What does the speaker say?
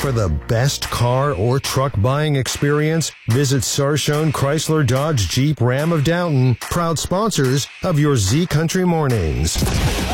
For the best car or truck buying experience, visit Sarshone Chrysler Dodge Jeep Ram of Downton, proud sponsors of your Z Country Mornings.